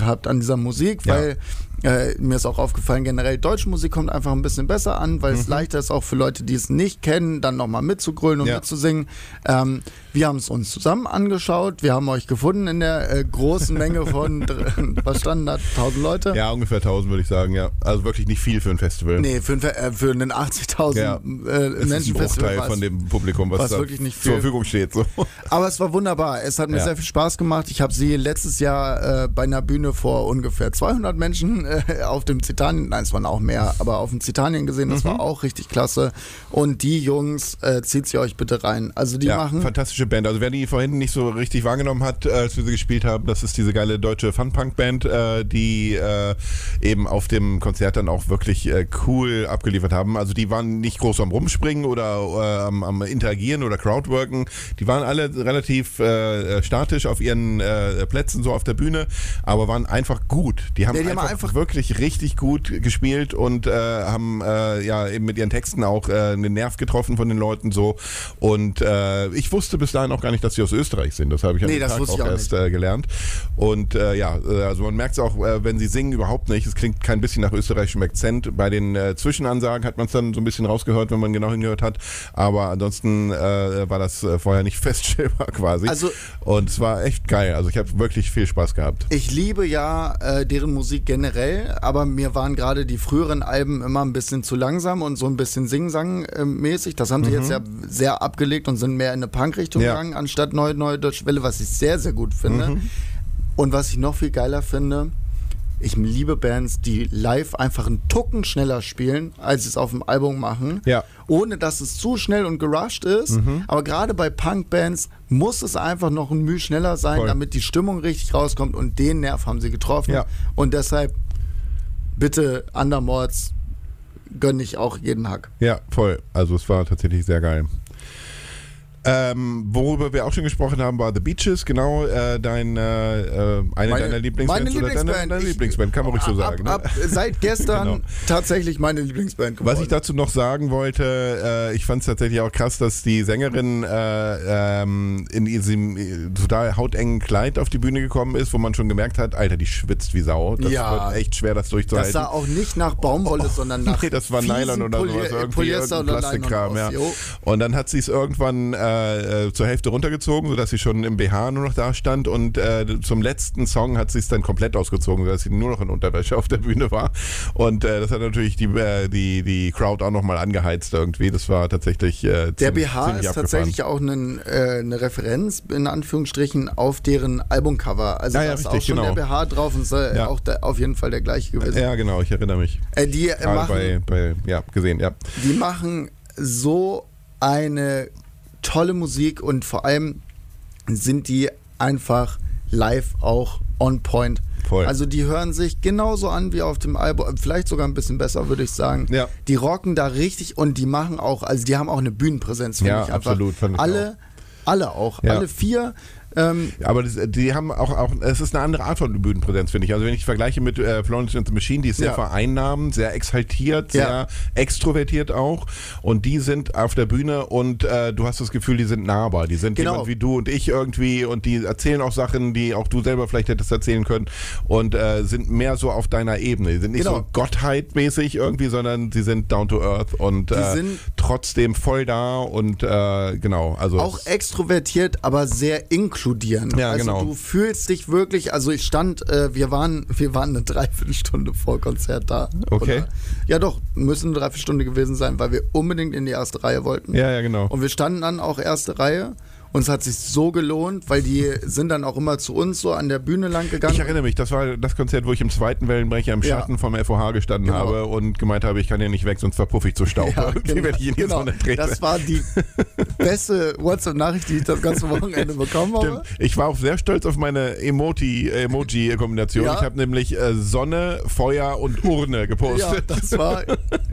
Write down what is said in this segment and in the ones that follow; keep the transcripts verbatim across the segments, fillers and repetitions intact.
gehabt an dieser Musik, weil ja. äh, mir ist auch aufgefallen, generell deutsche Musik kommt einfach ein bisschen besser an, weil mhm. es leichter ist auch für Leute, die es nicht kennen, dann nochmal mitzugrölen und ja. mitzusingen. Ähm, wir haben es uns zusammen angeschaut, wir haben euch gefunden in der äh, großen Menge von, was standen da, tausend Leute? Ja, ungefähr tausend würde ich sagen, ja. Also wirklich nicht viel für ein Festival. Nee, für, ein, äh, für einen achtzigtausend ja. äh, Menschen Festival. Ein Bruchteil von dem Publikum, was, was da wirklich nicht viel. zur Verfügung steht. So. Aber es war wunderbar, es hat mir ja. sehr viel Spaß gemacht. Ich habe sie letztes Jahr äh, bei einer Bühne vor ungefähr zweihundert Menschen äh, auf dem Zitanien, nein, es waren auch mehr, aber auf dem Zitanien gesehen, das mhm. war auch richtig klasse. Und die Jungs, äh, zieht sie euch bitte rein. Also die ja, machen... fantastische Band. Also wer die vorhin nicht so richtig wahrgenommen hat, als wir sie gespielt haben, das ist diese geile deutsche Fun-Punk-Band, äh, die äh, eben auf dem Konzert dann auch wirklich äh, cool abgeliefert haben. Also die waren nicht groß am Rumspringen oder äh, am, am Interagieren oder Crowdworken. Die waren alle relativ äh, statisch auf ihren äh, Plätzen, so auf der Bühne, aber waren einfach gut. Die haben, ja, die einfach, haben einfach wirklich richtig gut gespielt und äh, haben äh, ja eben mit ihren Texten auch äh, einen Nerv getroffen von den Leuten so. Und äh, ich wusste bis dahin auch gar nicht, dass sie aus Österreich sind. Das habe ich nee, an dem Tag auch, auch erst äh, gelernt. Und äh, ja, also man merkt es auch, äh, wenn sie singen, überhaupt nicht. Es klingt kein bisschen nach österreichischem Akzent. Bei den äh, Zwischenansagen hat man es dann so ein bisschen rausgehört, wenn man genau hingehört hat. Aber ansonsten äh, war das äh, vorher nicht feststellbar quasi. Also, und es war echt geil. Also ich habe wirklich viel Spaß gehabt. Ich liebe ja äh, deren Musik generell, aber mir waren gerade die früheren Alben immer ein bisschen zu langsam und so ein bisschen Sing-Sang-mäßig. Das haben mhm. sie jetzt ja sehr abgelegt und sind mehr in eine Punk-Richtung ja. gegangen, anstatt Neue Neue Deutsche Welle, was ich sehr, sehr gut finde. Mhm. Und was ich noch viel geiler finde, ich liebe Bands, die live einfach einen Tucken schneller spielen, als sie es auf dem Album machen, ja. ohne dass es zu schnell und gerusht ist. Mhm. Aber gerade bei Punk-Bands muss es einfach noch ein Mühe schneller sein, Voll. damit die Stimmung richtig rauskommt, und den Nerv haben sie getroffen. Ja. Und deshalb bitte Undermords gönne ich auch jeden Hack. Ja, voll. Also es war tatsächlich sehr geil. Ähm, worüber wir auch schon gesprochen haben, war The Beaches, genau, äh, dein, äh, eine meine, deiner Lieblingsbands meine oder Lieblingsband. deine, deine Lieblingsband, kann man ruhig so sagen. Ab, ab, ne? Seit gestern genau. tatsächlich meine Lieblingsband geworden. Was ich dazu noch sagen wollte, äh, ich fand es tatsächlich auch krass, dass die Sängerin äh, ähm, in diesem total hautengen Kleid auf die Bühne gekommen ist, wo man schon gemerkt hat, Alter, die schwitzt wie Sau. Das ja. wird echt schwer, das durchzuhalten. Das sah auch nicht nach Baumwolle, oh, sondern nach nee, das war Nylon oder Poly- sowas, irgendwie Polyester irgendein Plastikkram. Ja. Und dann hat sie es irgendwann äh, Äh, zur Hälfte runtergezogen, sodass sie schon im B H nur noch da stand, und äh, zum letzten Song hat sie es dann komplett ausgezogen, sodass sie nur noch in Unterwäsche auf der Bühne war, und äh, das hat natürlich die, äh, die, die Crowd auch nochmal angeheizt irgendwie. Das war tatsächlich äh, Der ziemlich, B H ziemlich ist abgefahren. Tatsächlich auch eine, äh, eine Referenz in Anführungsstrichen auf deren Albumcover. Also ja, ja, da ist richtig, auch schon genau. der B H drauf und ist äh, ja. auch der, auf jeden Fall der gleiche gewesen. Ja, genau, ich erinnere mich. Äh, die äh, machen, bei, bei, ja, gesehen, ja. Die machen so eine tolle Musik, und vor allem sind die einfach live auch on point. Voll. Also die hören sich genauso an wie auf dem Album, vielleicht sogar ein bisschen besser, würde ich sagen. Ja. Die rocken da richtig, und die machen auch, also die haben auch eine Bühnenpräsenz, finde ja, ich einfach. Absolut, fand ich alle, auch. alle auch, ja. alle vier. Ähm, aber das, die haben auch, auch, es ist eine andere Art von Bühnenpräsenz, finde ich. Also wenn ich vergleiche mit äh, Florence and the Machine, die ist sehr ja. vereinnahmend, sehr exaltiert, sehr ja. extrovertiert auch, und die sind auf der Bühne, und äh, du hast das Gefühl, die sind nahbar, die sind genau. jemand wie du und ich irgendwie, und die erzählen auch Sachen, die auch du selber vielleicht hättest erzählen können, und äh, sind mehr so auf deiner Ebene. Die sind nicht genau. so Gottheitmäßig irgendwie, sondern sie sind down to earth und äh, sind trotzdem voll da, und äh, genau. Also auch extrovertiert, aber sehr inklusiv. Ja, also genau. du fühlst dich wirklich, also ich stand, äh, wir waren wir waren eine Dreiviertelstunde vor Konzert da. Okay. Oder, ja doch, müssen eine Dreiviertelstunde gewesen sein, weil wir unbedingt in die erste Reihe wollten. Ja, ja, genau. Und wir standen dann auch erste Reihe. Und es hat sich so gelohnt, weil die sind dann auch immer zu uns so an der Bühne lang gegangen. Ich erinnere mich, das war das Konzert, wo ich im zweiten Wellenbrecher im Schatten ja. vom F O H gestanden genau. habe und gemeint habe, ich kann hier nicht weg, sonst verpuffe ich zu Staub. Ja, Wie genau. werde ich ihn genau. jetzt von der Das war die beste WhatsApp-Nachricht, die ich das ganze Wochenende bekommen habe. Stimmt. Ich war auch sehr stolz auf meine Emoti, Emoji-Kombination. Ja. Ich habe nämlich äh, Sonne, Feuer und Urne gepostet. Ja, das war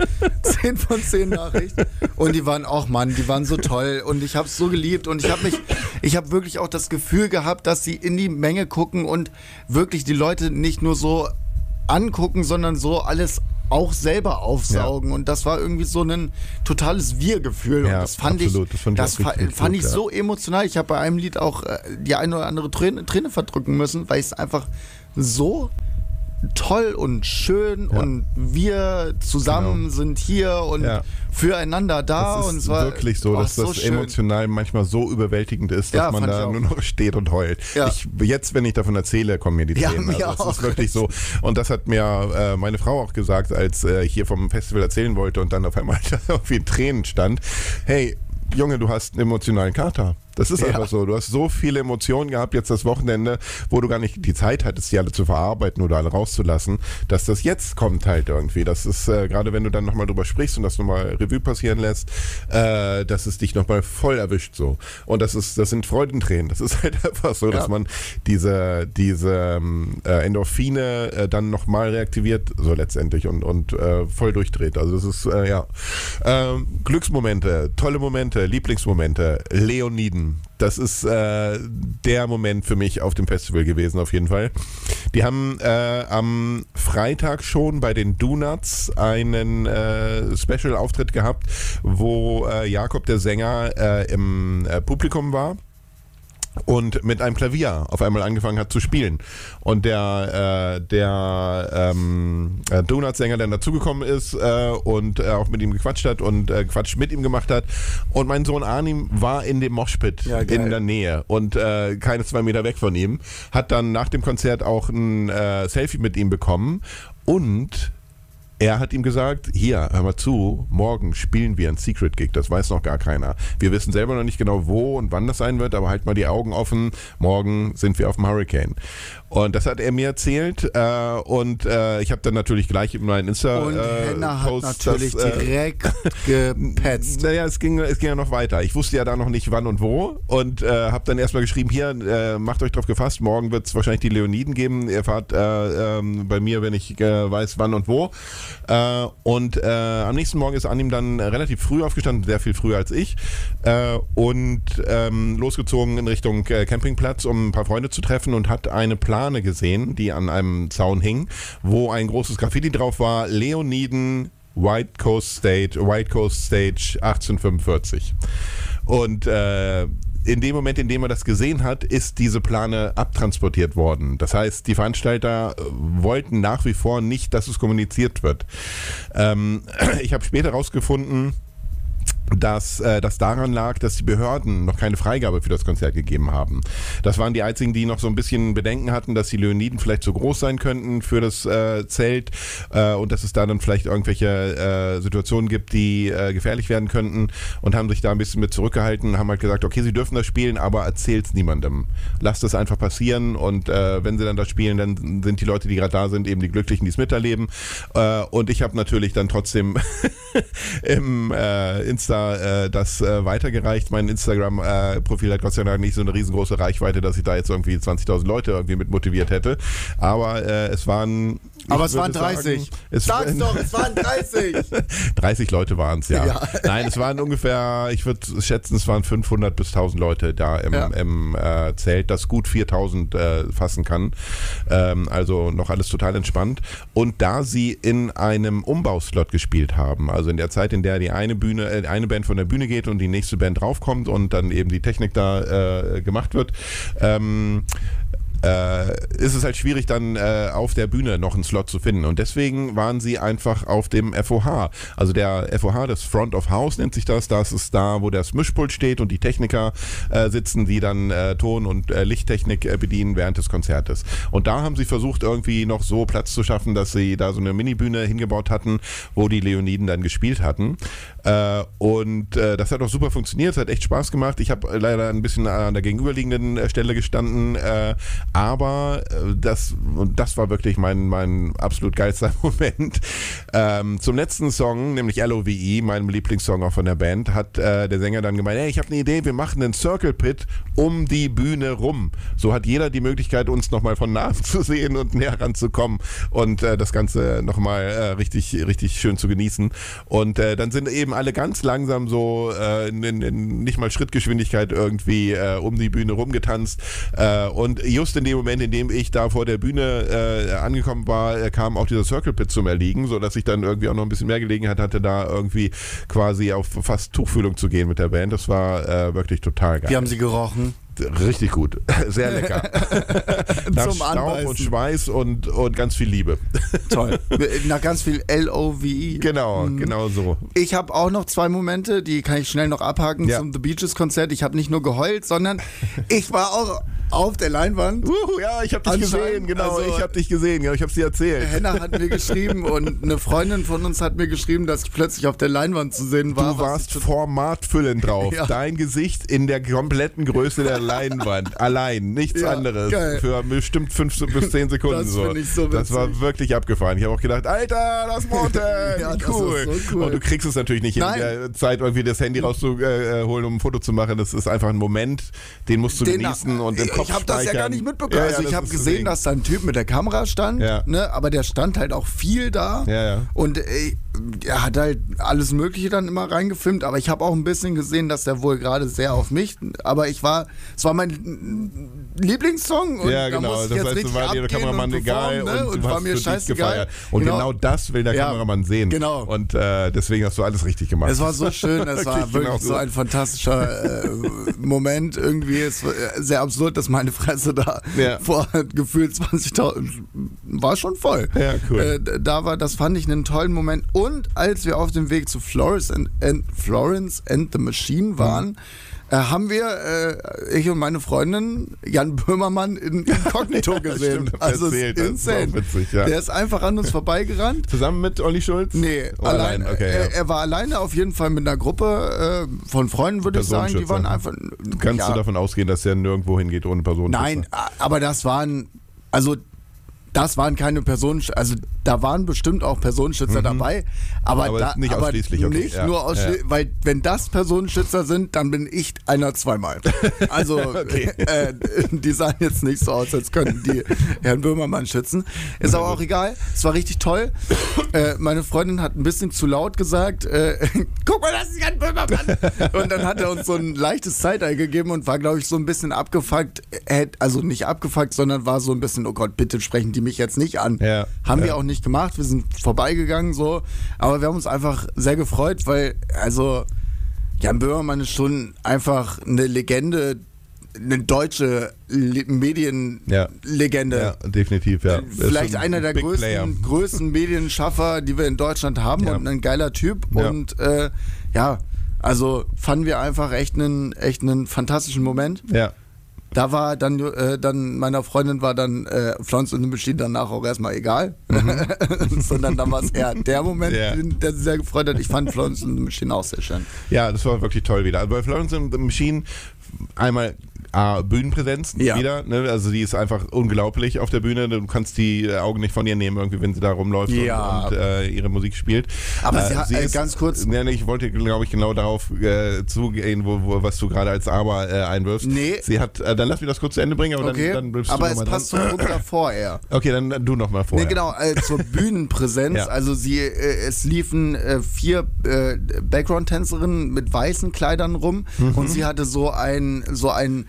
zehn von zehn Nachrichten. Und die waren auch, Mann, die waren so toll. Und ich habe es so geliebt. Und ich habe mich, ich habe wirklich auch das Gefühl gehabt, dass sie in die Menge gucken und wirklich die Leute nicht nur so angucken, sondern so alles auch selber aufsaugen. Ja. Und das war irgendwie so ein totales Wir-Gefühl. Ja, und das fand absolut. ich, das fand ich, das fa- gut, fand ich ja. so emotional. Ich habe bei einem Lied auch äh, die eine oder andere Träne, Träne verdrücken müssen, weil ich es einfach so toll und schön ja. und wir zusammen genau. sind hier und ja. füreinander da. Das ist und es war wirklich so, dass so das schön. emotional manchmal so überwältigend ist, dass ja, man da nur noch steht und heult. Ja. Ich, jetzt, wenn ich davon erzähle, kommen mir die Tränen. Ja, mir also, das auch. ist wirklich so. Und das hat mir äh, meine Frau auch gesagt, als äh, ich hier vom Festival erzählen wollte und dann auf einmal irgendwie in Tränen stand. Hey, Junge, du hast einen emotionalen Kater. Das ist ja. einfach so. Du hast so viele Emotionen gehabt jetzt das Wochenende, wo du gar nicht die Zeit hattest, die alle zu verarbeiten oder alle rauszulassen, dass das jetzt kommt halt irgendwie. Das ist, äh, gerade wenn du dann nochmal drüber sprichst und das nochmal Revue passieren lässt, äh, dass es dich nochmal voll erwischt so. Und das ist, das sind Freudentränen. Das ist halt einfach so, ja. dass man diese, diese äh, Endorphine äh, dann nochmal reaktiviert, so letztendlich und, und äh, voll durchdreht. Also das ist, äh, ja. Ähm, Glücksmomente, tolle Momente, Lieblingsmomente, Leoniden. Das ist äh, der Moment für mich auf dem Festival gewesen, auf jeden Fall. Die haben äh, am Freitag schon bei den Donuts einen äh, Special-Auftritt gehabt, wo äh, Jakob, der Sänger, äh, im äh, Publikum war und mit einem Klavier auf einmal angefangen hat zu spielen. Und der, äh, der ähm, Donuts-Sänger dann dazugekommen ist äh, und äh, auch mit ihm gequatscht hat und äh, Quatsch mit ihm gemacht hat. Und mein Sohn Arnim war in dem Moshpit ja, in der Nähe und äh, keine zwei Meter weg von ihm. Hat dann nach dem Konzert auch ein äh, Selfie mit ihm bekommen und er hat ihm gesagt, hier, hör mal zu, morgen spielen wir ein Secret Gig, das weiß noch gar keiner. Wir wissen selber noch nicht genau, wo und wann das sein wird, aber halt mal die Augen offen, morgen sind wir auf dem Hurricane. Und das hat er mir erzählt äh, und äh, ich habe dann natürlich gleich in meinen Insta Und äh, Henna hat Post natürlich das, äh, direkt gepetzt. Naja, es ging, es ging ja noch weiter. Ich wusste ja da noch nicht wann und wo und äh, habe dann erstmal geschrieben, hier, äh, macht euch drauf gefasst, morgen wird es wahrscheinlich die Leoniden geben. Ihr fahrt äh, äh, bei mir, wenn ich äh, weiß wann und wo. Äh, und äh, am nächsten Morgen ist Anim dann relativ früh aufgestanden, sehr viel früher als ich äh, und ähm, losgezogen in Richtung äh, Campingplatz, um ein paar Freunde zu treffen und hat eine Plane gesehen, die an einem Zaun hing, wo ein großes Graffiti drauf war, Leoniden White Coast Stage, White Coast Stage achtzehnhundertfünfundvierzig. Und äh, in dem Moment, in dem er das gesehen hat, ist diese Plane abtransportiert worden. Das heißt, die Veranstalter wollten nach wie vor nicht, dass es kommuniziert wird. Ähm, ich habe später herausgefunden, dass äh, das daran lag, dass die Behörden noch keine Freigabe für das Konzert gegeben haben. Das waren die einzigen, die noch so ein bisschen Bedenken hatten, dass die Leoniden vielleicht zu groß sein könnten für das äh, Zelt äh, und dass es da dann vielleicht irgendwelche äh, Situationen gibt, die äh, gefährlich werden könnten und haben sich da ein bisschen mit zurückgehalten, haben halt gesagt, okay, sie dürfen das spielen, aber erzählt's niemandem. Lasst es einfach passieren und äh, wenn sie dann das spielen, dann sind die Leute, die gerade da sind, eben die Glücklichen, die es miterleben. Äh, und ich habe natürlich dann trotzdem im äh, Insta äh, das äh, weitergereicht. Mein Instagram-Profil äh, hat Gott sei Dank nicht so eine riesengroße Reichweite, dass ich da jetzt irgendwie zwanzigtausend Leute irgendwie mit motiviert hätte. Aber äh, es waren Aber es waren dreißig. Sagen, es Sag's doch, es waren dreißig. dreißig Leute waren es, ja. ja. Nein, es waren ungefähr, ich würde schätzen, es waren fünfhundert bis tausend Leute da im, ja. im äh, Zelt, das gut viertausend äh, fassen kann. Ähm, also noch alles total entspannt. Und da sie in einem Umbauslot gespielt haben, also in der Zeit, in der die eine Bühne, äh, eine Band von der Bühne geht und die nächste Band draufkommt und dann eben die Technik da äh, gemacht wird, ähm, Äh, ist es halt schwierig, dann äh, auf der Bühne noch einen Slot zu finden. Und deswegen waren sie einfach auf dem F O H. Also der F O H, das Front of House nennt sich das. Das ist da, wo das Mischpult steht und die Techniker äh, sitzen, die dann äh, Ton- und äh, Lichttechnik äh, bedienen während des Konzertes. Und da haben sie versucht, irgendwie noch so Platz zu schaffen, dass sie da so eine Minibühne hingebaut hatten, wo die Leoniden dann gespielt hatten. Äh, und äh, das hat auch super funktioniert, es hat echt Spaß gemacht. Ich habe leider ein bisschen an der gegenüberliegenden äh, Stelle gestanden, äh, aber äh, das, und das war wirklich mein, mein absolut geilster Moment. Ähm, zum letzten Song, nämlich L O V E, meinem Lieblingssong auch von der Band, hat äh, der Sänger dann gemeint, hey, ich habe eine Idee, wir machen einen Circle Pit um die Bühne rum. So hat jeder die Möglichkeit, uns nochmal von nahe zu sehen und näher ranzukommen und äh, das Ganze nochmal äh, richtig, richtig schön zu genießen. Und äh, dann sind eben alle ganz langsam so äh, in, in nicht mal Schrittgeschwindigkeit irgendwie äh, um die Bühne rumgetanzt. Äh, und just in in dem Moment, in dem ich da vor der Bühne äh, angekommen war, äh, kam auch dieser Circle Pit zum Erliegen, sodass ich dann irgendwie auch noch ein bisschen mehr Gelegenheit hatte, da irgendwie quasi auf fast Tuchfühlung zu gehen mit der Band. Das war äh, wirklich total geil. Wie haben Sie gerochen? Richtig gut, sehr lecker. Nach Zum Staub Anbeißen. und Schweiß und, und ganz viel Liebe. Toll. Nach ganz viel L O V E. Genau, mhm. genau so. Ich habe auch noch zwei Momente, die kann ich schnell noch abhaken ja. zum The Beaches Konzert. Ich habe nicht nur geheult, sondern ich war auch auf der Leinwand. Uh, ja, ich habe dich gesehen, genau. Also, ich habe dich gesehen, genau, ich habe es dir erzählt. Henna hat mir geschrieben und eine Freundin von uns hat mir geschrieben, dass ich plötzlich auf der Leinwand zu sehen war. Du warst formatfüllend drauf. Ja. Dein Gesicht in der kompletten Größe der Leinwand. Allein, nichts ja, anderes. Geil. Für bestimmt fünf bis zehn Sekunden. Das so. Ich so witzig. Das war wirklich abgefahren. Ich habe auch gedacht, Alter, das Mountain, ja, cool. Das ist so cool. Und du kriegst es natürlich nicht Nein. in der Zeit, irgendwie das Handy rauszuholen, um ein Foto zu machen. Das ist einfach ein Moment, den musst du den genießen und im Kopf Ich habe das ja gar nicht mitbekommen. Ja, also ja, ich habe gesehen, dass da ein Typ mit der Kamera stand, ja. ne? Aber der stand halt auch viel da. Ja, ja. Und ey, er hat halt alles Mögliche dann immer reingefilmt, aber ich habe auch ein bisschen gesehen, dass der wohl gerade sehr auf mich, aber ich war, es war mein Lieblingssong und ja, genau. da muss ich das jetzt heißt, richtig war dir der Kameramann egal ne? und, und du war hast mir scheißegal. Und genau. genau das will der ja, Kameramann sehen. Genau. Und äh, deswegen hast du alles richtig gemacht. Es war so schön, es war wirklich genau so. so ein fantastischer äh, Moment irgendwie. Es war sehr absurd, dass meine Fresse da ja. vor gefühlt zwanzigtausend war schon voll. Ja, cool. Äh, da war, das fand ich einen tollen Moment. Und als wir auf dem Weg zu Florence and, and, Florence and the Machine waren, mhm. äh, haben wir, äh, ich und meine Freundin, Jan Böhmermann in Inkognito gesehen. Stimmt, also erzählt, insane. Witzig, ja. Der ist einfach an uns vorbeigerannt. Zusammen mit Olli Schulz? Nee, oh, allein. allein. Okay, er, ja. er war alleine, auf jeden Fall mit einer Gruppe äh, von Freunden, würde ich sagen. Die waren einfach. Kannst ja. du davon ausgehen, dass er nirgendwo hingeht ohne Personenschützer? Nein, aber das waren, also das waren keine Personenschützer, also da waren bestimmt auch Personenschützer mhm. dabei, aber, aber da, nicht aber ausschließlich. Okay. Nicht ja. nur ausschließlich, ja. weil wenn das Personenschützer sind, dann bin ich einer zweimal. Also okay. äh, die sahen jetzt nicht so aus, als könnten die Herrn Böhmermann schützen. Ist aber auch egal, es war richtig toll. Äh, meine Freundin hat ein bisschen zu laut gesagt, äh, guck mal, das ist Herrn Böhmermann. Und dann hat er uns so ein leichtes Side-Eye gegeben und war, glaube ich, so ein bisschen abgefuckt, also nicht abgefuckt, sondern war so ein bisschen, oh Gott, bitte sprechen die mich jetzt nicht an. Ja, Haben ja. wir auch nicht gemacht, wir sind vorbeigegangen so, aber wir haben uns einfach sehr gefreut, weil, also Jan Böhmermann ist schon einfach eine Legende, eine deutsche Le- Medienlegende. Ja. ja, definitiv, ja. Vielleicht einer der größten, größten Medienschaffer, die wir in Deutschland haben ja. und ein geiler Typ ja. und äh, ja, also fanden wir einfach echt einen, echt einen fantastischen Moment. Ja. Da war dann, äh, dann meiner Freundin war dann äh, Florence and the Machine danach auch erstmal egal, mhm. sondern dann war es eher der Moment, yeah. der sie sehr gefreut hat. Ich fand Florence and the Machine auch sehr schön. Ja, das war wirklich toll wieder. Also bei Florence and the Machine einmal A, Bühnenpräsenz ja. wieder, ne? Also die ist einfach unglaublich auf der Bühne. Du kannst die Augen nicht von ihr nehmen, irgendwie, wenn sie da rumläuft ja. und, und äh, ihre Musik spielt. Aber äh, sie hat, sie äh, ist, ganz kurz. Ne, ne, ich wollte, glaube ich, genau darauf äh, zugehen, wo, wo, was du gerade als Aber äh, einwirfst. Nee. Sie hat, äh, dann lass mich das kurz zu Ende bringen, aber okay. dann, dann aber du es noch mal passt dran. zum Punkt davor eher. Okay, dann, dann du nochmal vorher. Nee, genau, äh, zur Bühnenpräsenz. ja. Also sie, äh, es liefen äh, vier äh, Background-Tänzerinnen mit weißen Kleidern rum mhm. und sie hatte so ein, so ein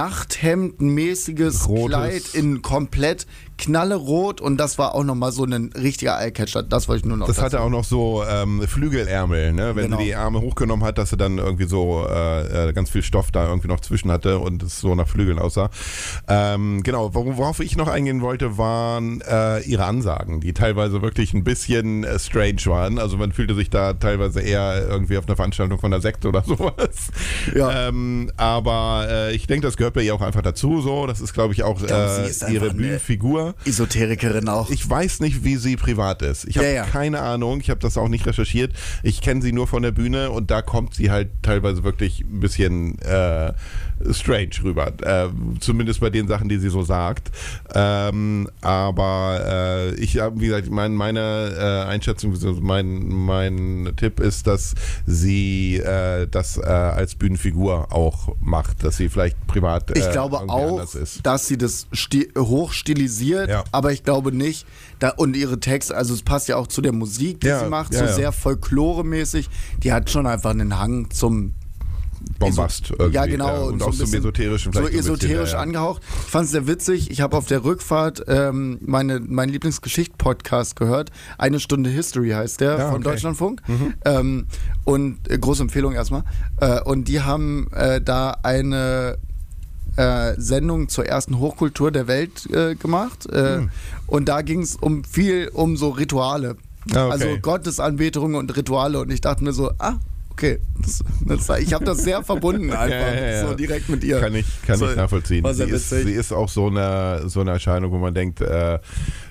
Nachthemd-mäßiges Rotes. Kleid in komplett knallerot und das war auch nochmal so ein richtiger Eyecatcher. Das wollte ich nur noch Das dazu. hatte auch noch so ähm, Flügelärmel, ne? Wenn genau. sie die Arme hochgenommen hat, dass sie dann irgendwie so äh, ganz viel Stoff da irgendwie noch zwischen hatte und es so nach Flügeln aussah. Ähm, genau, worauf ich noch eingehen wollte, waren äh, ihre Ansagen, die teilweise wirklich ein bisschen äh, strange waren. Also man fühlte sich da teilweise eher irgendwie auf einer Veranstaltung von der Sekte oder sowas. Ja. Ähm, aber äh, ich denke, das gehört bei ihr auch einfach dazu. So, das ist, glaube ich, auch äh, ich ihre Bühnenfigur. Esoterikerin auch. Ich weiß nicht, wie sie privat ist. Ich habe ja, ja. keine Ahnung. Ich habe das auch nicht recherchiert. Ich kenne sie nur von der Bühne und da kommt sie halt teilweise wirklich ein bisschen äh, strange rüber. Äh, zumindest bei den Sachen, die sie so sagt. Ähm, aber äh, ich habe, wie gesagt, mein, meine äh, Einschätzung, mein, mein Tipp ist, dass sie äh, das äh, als Bühnenfigur auch macht, dass sie vielleicht privat äh, ich glaube auch, ist. dass sie das sti- hochstilisiert, ja. aber ich glaube nicht, da, und ihre Texte, also es passt ja auch zu der Musik, die ja, sie macht, ja, so ja. sehr folkloremäßig, die hat schon einfach einen Hang zum Bombast irgendwie. Ja, genau. Ja, und, und auch so esoterisch. So esoterisch bisschen, ja, angehaucht. Ich fand es sehr witzig. Ich habe auf der Rückfahrt ähm, meine, meinen Lieblingsgeschicht-Podcast gehört. Eine Stunde History heißt der, ja, von okay. Deutschlandfunk. Mhm. Ähm, und äh, große Empfehlung erstmal. Äh, und die haben äh, da eine äh, Sendung zur ersten Hochkultur der Welt äh, gemacht. Äh, mhm. Und da ging es um viel um so Rituale. Ah, okay. Also Gottesanbetung und Rituale. Und ich dachte mir so, ah, okay, das, das, ich habe das sehr verbunden einfach, ja, ja, ja. so direkt mit ihr. Kann ich, kann so, ich nachvollziehen. Sie ist, sie ist auch so eine, so eine Erscheinung, wo man denkt, äh,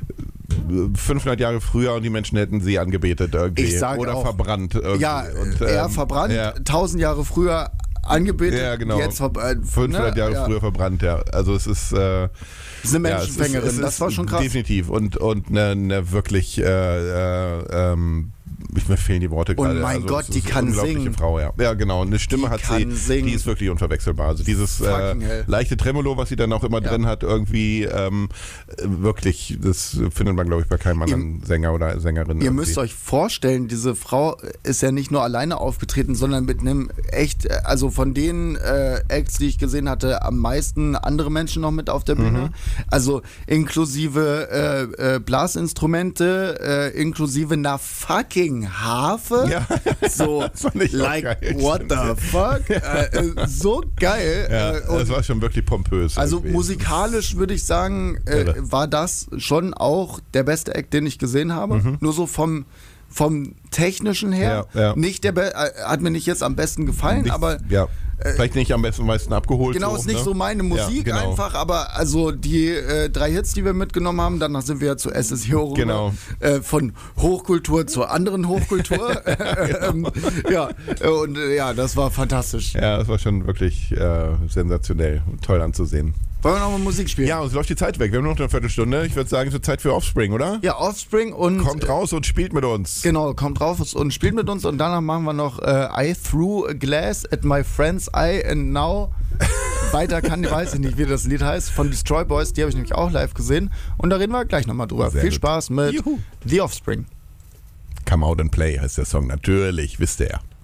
fünfhundert Jahre früher und die Menschen hätten sie angebetet irgendwie. Ich sage oder auch, verbrannt. Irgendwie. Ja, und, eher ähm, verbrannt, ja. tausend Jahre früher angebetet, ja, genau. jetzt verbrannt. fünfhundert ne? Jahre ja. früher verbrannt, ja. Also es ist... Äh, Das ist eine Menschenfängerin, ja, es ist, es ist das war schon krass. Definitiv und, und eine, eine wirklich, äh, äh, ähm, mir fehlen die Worte gerade. Und mein also, Gott, die kann singen. Frau, ja. Ja, genau, eine Stimme die hat kann sie, singen. Die ist wirklich unverwechselbar. Also dieses äh, leichte Tremolo, was sie dann auch immer ja. drin hat, irgendwie ähm, wirklich, das findet man, glaube ich, bei keinem anderen ihr, Sänger oder Sängerin. Ihr irgendwie. müsst euch vorstellen, diese Frau ist ja nicht nur alleine aufgetreten, sondern mit einem echt, also von den äh, Acts, die ich gesehen hatte, am meisten andere Menschen noch mit auf der Bühne. Mhm. Also inklusive äh, äh, Blasinstrumente, äh, inklusive einer fucking Harfe. Ja. So, like, geil, what the fuck? äh, so geil. Ja, äh, das war schon wirklich pompös. Also irgendwie. musikalisch würde ich sagen, äh, war das schon auch der beste Act, den ich gesehen habe. Mhm. Nur so vom, vom Technischen her. Ja, ja. Nicht der Be- äh, hat mir nicht jetzt am besten gefallen, nicht, aber... Ja. Vielleicht nicht am besten meisten abgeholt. Genau, so, ist nicht ne? so meine Musik ja, genau. einfach, aber also die äh, drei Hits, die wir mitgenommen haben, danach sind wir ja zu S S Hero genau. äh, von Hochkultur zur anderen Hochkultur. ähm, ja, und äh, ja, das war fantastisch. Ja, das war schon wirklich äh, sensationell und toll anzusehen. Wollen wir nochmal Musik spielen? Ja, uns läuft die Zeit weg. Wir haben noch eine Viertelstunde. Ich würde sagen, es wird Zeit für Offspring, oder? Ja, Offspring und... Kommt raus und spielt mit uns. Genau, kommt raus und spielt mit uns und danach machen wir noch äh, I threw a glass at my friend's eye and now... Weiter kann, weiß ich nicht, wie das Lied heißt, von Destroy Boys, die habe ich nämlich auch live gesehen und da reden wir gleich nochmal drüber. Sehr Viel gut. Spaß mit Juhu. The Offspring. Come Out and Play heißt der Song, natürlich, wisst ihr ja.